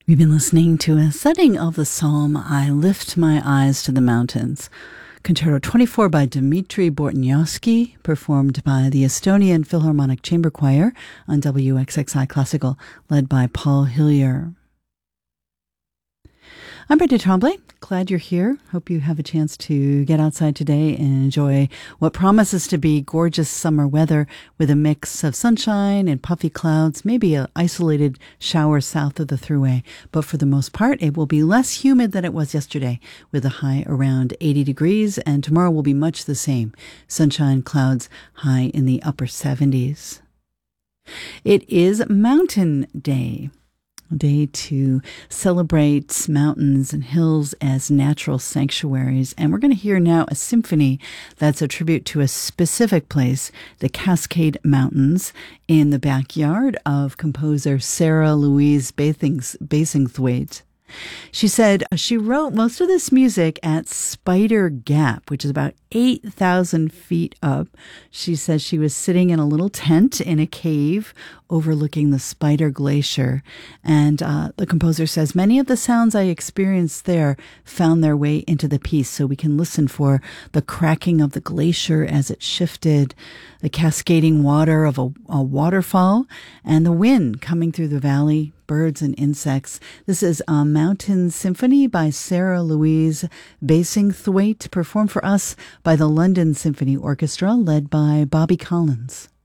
We've been listening to a setting of the psalm, I Lift My Eyes to the Mountains, Concerto 24 by Dmitri Bortnyovsky, performed by the Estonian Philharmonic Chamber Choir on WXXI Classical, led by Paul Hillier. I'm Brittany Tremblay. Glad you're here. Hope you have a chance to get outside today and enjoy what promises to be gorgeous summer weather with a mix of sunshine and puffy clouds, maybe an isolated shower south of the Thruway. But for the most part, it will be less humid than it was yesterday, with a high around 80 degrees, and tomorrow will be much the same. Sunshine, clouds, high in the upper 70s. It is Mountain Day. A day to celebrate mountains and hills as natural sanctuaries. And we're going to hear now a symphony that's a tribute to a specific place, the Cascade Mountains, in the backyard of composer Sarah Louise Basingthwaite. She said she wrote most of this music at Spider Gap, which is about 8,000 feet up. She says she was sitting in a little tent in a cave overlooking the Spider Glacier. And the composer says, many of the sounds I experienced there found their way into the piece. So we can listen for the cracking of the glacier as it shifted, the cascading water of a waterfall, and the wind coming through the valley, birds and insects. This is a Mountain Symphony by Sarah Louise Basingthwaite, performed for us by the London Symphony Orchestra, led by Bobby Collins.